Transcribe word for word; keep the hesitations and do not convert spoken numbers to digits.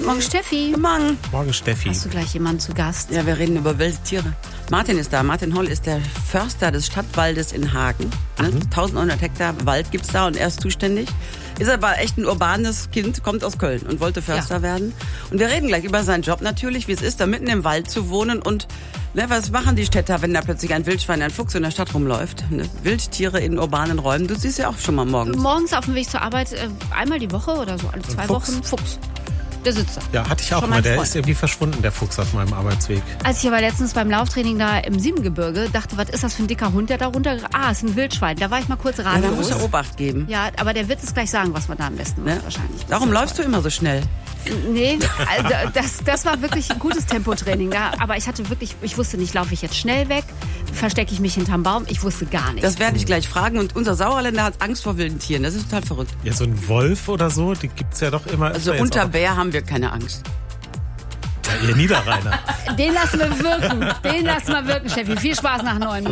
Morgen, Steffi. Guten Morgen. Morgen, Steffi. Hast du gleich jemanden zu Gast? Ja, wir reden über wilde Tiere. Martin ist da. Martin Holl ist der Förster des Stadtwaldes in Hagen. Ne? Mhm. eintausendneunhundert Hektar Wald gibt's da und er ist zuständig. Ist aber echt ein urbanes Kind, kommt aus Köln und wollte Förster Ja. werden. Und wir reden gleich über seinen Job natürlich, wie es ist, da mitten im Wald zu wohnen und ne, was machen die Städter, wenn da plötzlich ein Wildschwein, ein Fuchs in der Stadt rumläuft? Ne? Wildtiere in urbanen Räumen, du siehst ja auch schon mal morgens. Morgens auf dem Weg zur Arbeit, äh, einmal die Woche oder so, alle zwei Fuchs? Wochen, Fuchs. Der sitzt da. Ja, hatte ich auch Schon mal. mein Der Freund. ist irgendwie verschwunden, der Fuchs auf meinem Arbeitsweg. Als ich aber letztens beim Lauftraining da im Siebengebirge dachte, was ist das für ein dicker Hund, der da runter... Ah, ist ein Wildschwein. Da war ich mal kurz Ja, da muss ratlos. er Obacht geben. Ja, aber der wird es gleich sagen, was man da am besten macht, Ne? wahrscheinlich. Darum läufst du immer so schnell. Nee, also das, das war wirklich ein gutes Tempotraining. Da, aber ich hatte wirklich, ich wusste nicht, laufe ich jetzt schnell weg, verstecke ich mich hinterm Baum, ich wusste gar nichts. Das werde ich gleich fragen. Und unser Sauerländer hat Angst vor wilden Tieren. Das ist total verrückt. Ja, so ein Wolf oder so, die gibt's ja doch immer. Also Ist ja jetzt unter auch- Bär haben wir keine Angst. Ja, ihr Niederrheiner. Den lassen wir wirken. Den lassen wir wirken, Steffi. Viel Spaß nach neun.